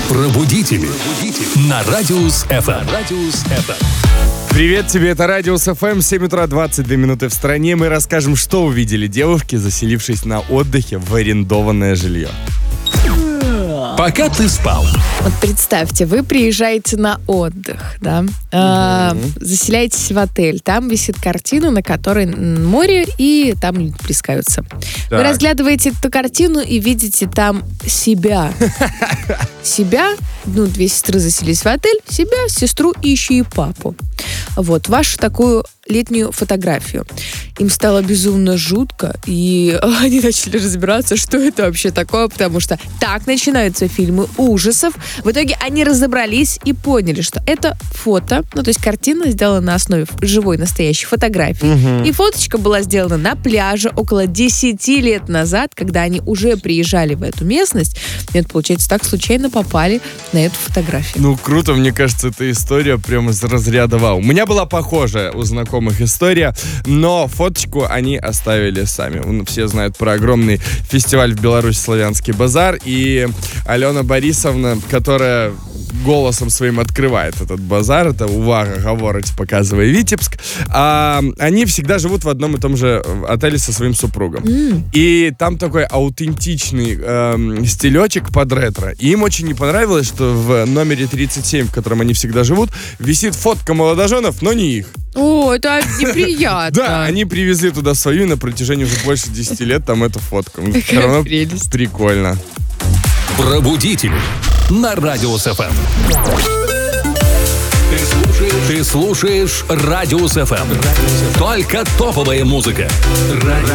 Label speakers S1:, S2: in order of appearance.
S1: Пробудители на Радиус ФМ.
S2: Привет тебе, это Радиус ФМ, 7 утра 22 минуты в стране. Мы расскажем, что увидели девушки, заселившись на отдыхе в арендованное жилье.
S1: Пока ты спал.
S3: Вот представьте, вы приезжаете на отдых, да, заселяетесь в отель, там висит картина, на которой море, и там люди плескаются. Вы
S2: Так.
S3: разглядываете эту картину и видите там себя. Себя, две сестры заселились в отель, себя, сестру и еще и папу. Вот, вашу такую летнюю фотографию. Им стало безумно жутко, и они начали разбираться, что это вообще такое, потому что так начинаются фильмы ужасов. В итоге они разобрались и поняли, что это фото, то есть картина сделана на основе живой настоящей фотографии. И фоточка была сделана на пляже около 10 лет назад, когда они уже приезжали в эту местность. И это, получается, так случайно попали на эту фотографию.
S2: Ну, круто, мне кажется, эта история прямо из разряда вау. У меня была похожая у знакомых история, но фоточку они оставили сами. Все знают про огромный фестиваль в Беларуси «Славянский базар», и Алена Борисовна, которая голосом своим открывает этот базар, это «Увага, говорить, показывай Витебск», они всегда живут в одном и том же отеле со своим супругом. И там такой аутентичный стилечек под ретро. И им очень не понравилось, что в номере 37, в котором они всегда живут, висит фотка молодоженов, но не их.
S3: О, это неприятно.
S2: Да, они привезли туда свою, и на протяжении уже больше 10 лет там эту фотку. Все равно
S3: прелесть.
S2: прикольно.
S1: Пробудители на Радиус ФМ. Ты слушаешь Радиус ФМ. Только топовая музыка.